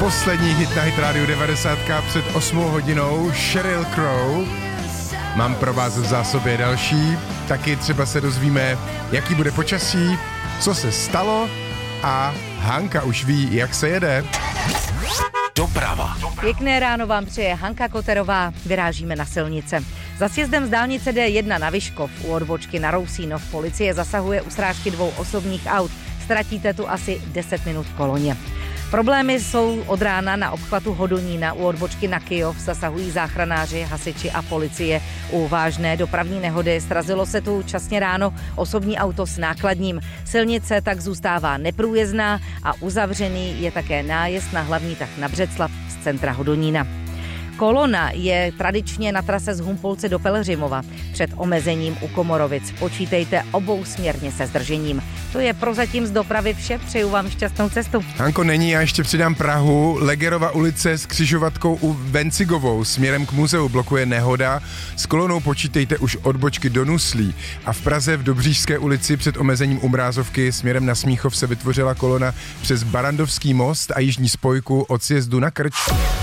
poslední hit na Hit Radio 90 před 8 hodinou, Sheryl Crow. Mám pro vás v zásobě další, taky třeba se dozvíme, jaký bude počasí, co se stalo a Hanka už ví, jak se jede. Doprava. Pěkné ráno vám přeje Hanka Koterová, vyrážíme na silnice. Za sjezdem z dálnice D1 na Vyškov u odbočky na Rousínov policie zasahuje u srážky 2 osobních aut. Ztratíte tu asi 10 minut v koloně. Problémy jsou od rána na obchvatu Hodonína u odbočky na Kyjov, zasahují záchranáři, hasiči a policie. U vážné dopravní nehody srazilo se tu časně ráno osobní auto s nákladním. Silnice tak zůstává neprůjezdná a uzavřený je také nájezd na hlavní tah na Břeclav z centra Hodonína. Kolona je tradičně na trase z Humpolce do Pelhřimova. Před omezením u Komorovic počítejte obousměrně se zdržením. To je prozatím z dopravy vše, přeju vám šťastnou cestu. Hanko, není, já ještě přidám Prahu. Legerova ulice s křižovatkou u Vencigovou směrem k muzeu blokuje nehoda. S kolonou počítejte už odbočky do Nuslí. A v Praze v Dobříšské ulici před omezením u Mrázovky směrem na Smíchov se vytvořila kolona přes Barandovský most a jižní spojku od sjezdu na Krč.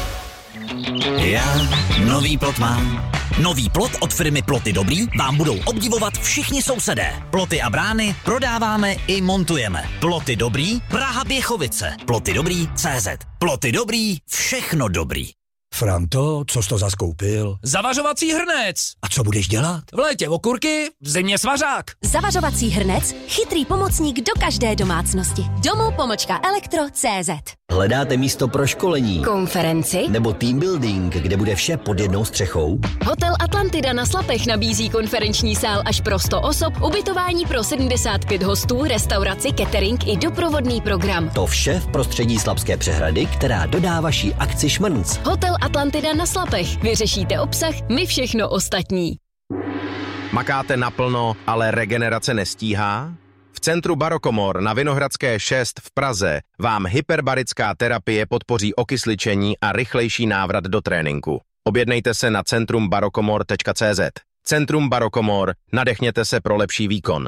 Já nový plot mám. Nový plot od firmy Ploty Dobrý vám budou obdivovat všichni sousedé. Ploty a brány prodáváme i montujeme. Ploty Dobrý, Praha Běchovice. Ploty Dobrý, CZ. Ploty Dobrý, všechno dobrý. Franto, co jsi to zaskoupil? Zavařovací hrnec. A co budeš dělat? V létě okurky, v zimě svařák. Zavařovací hrnec, chytrý pomocník do každé domácnosti. Domov-elektro.cz. Hledáte místo pro školení, Konferenci nebo team building, kde bude vše pod jednou střechou? Hotel Atlantida na Slapech nabízí konferenční sál až pro 100 osob, ubytování pro 75 hostů, restauraci, catering i doprovodný program. To vše v prostředí Slapské přehrady, která dodá vaší akci šmrnc. Hotel Atlantida na Slapech. Vyřešíte obsah, my všechno ostatní. Makáte naplno, ale regenerace nestíhá? V centru Barokomor na Vinohradské 6 v Praze vám hyperbarická terapie podpoří okysličení a rychlejší návrat do tréninku. Objednejte se na centrumbarokomor.cz. Centrum Barokomor, nadechněte se pro lepší výkon.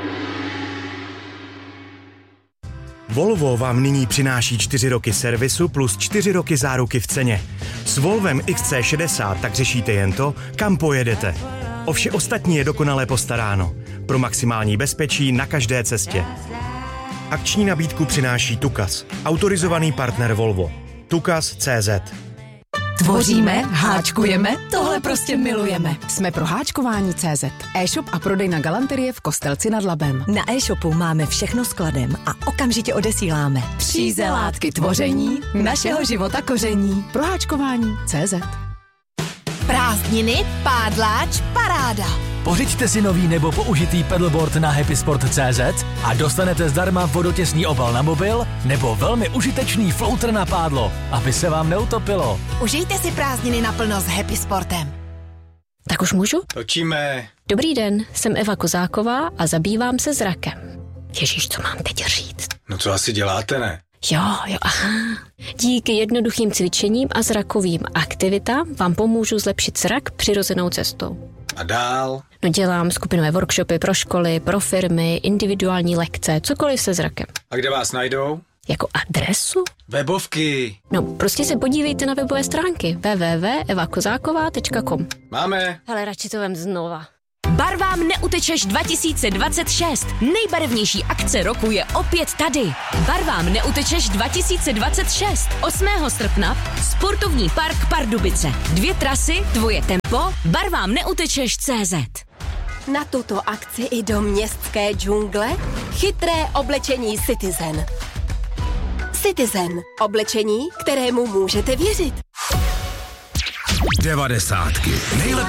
Volvo vám nyní přináší 4 roky servisu plus 4 roky záruky v ceně. S Volvem XC60 tak řešíte jen to, kam pojedete. O vše ostatní je dokonale postaráno. Pro maximální bezpečí na každé cestě. Akční nabídku přináší Tukas, autorizovaný partner Volvo. Tukas.cz. Tvoříme, háčkujeme, tohle prostě milujeme. Jsme pro háčkování.cz. E-shop a prodej na galanterie v Kostelci nad Labem. Na e-shopu máme všechno skladem a okamžitě odesíláme. Příze látky tvoření, našeho života koření. Pro háčkování.cz. Prázdniny, pádláč, paráda. Pořiďte si nový nebo použitý pedalboard na happysport.cz a dostanete zdarma vodotěsný obal na mobil nebo velmi užitečný floater na pádlo, aby se vám neutopilo. Užijte si prázdniny naplno s Happy Sportem. Tak už můžu? Točíme. Dobrý den, jsem Eva Kozáková a zabývám se zrakem. Ježíš, co mám teď říct? No co asi děláte, ne? Jo, aha. Díky jednoduchým cvičením a zrakovým aktivitám vám pomůžu zlepšit zrak přirozenou cestou. A dál? No dělám skupinové workshopy pro školy, pro firmy, individuální lekce, cokoliv se zrakem. A kde vás najdou? Jako adresu? Webovky. No, prostě se podívejte na webové stránky www.evakozáková.com. Máme. Hele, radši to vem znova. Barvám neutečeš 2026. Nejbarevnější akce roku je opět tady. Barvám neutečeš 2026. 8. srpna Sportovní park Pardubice. 2 trasy, tvoje tempo, barvám neutečeš CZ. Na tuto akci i do městské džungle chytré oblečení Citizen. Citizen. Oblečení, kterému můžete věřit. 90.